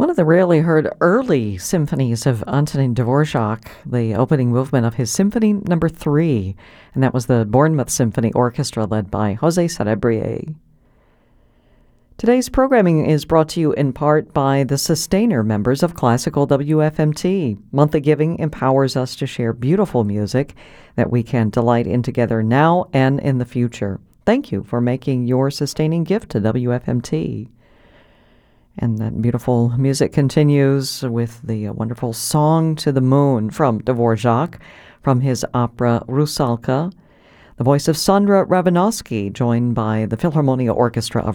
One of the rarely heard early symphonies of Antonin Dvorak, the opening movement of his Symphony Number 3, and that was the Bournemouth Symphony Orchestra led by José Sarebriere. Today's programming is brought to you in part by the Sustainer members of Classical WFMT. Monthly giving empowers us to share beautiful music that we can delight in together now and in the future. Thank you for making your sustaining gift to WFMT. And that beautiful music continues with the wonderful Song to the Moon from Dvorak from his opera Rusalka. The voice of Sandra Ravinovsky, joined by the Philharmonia Orchestra of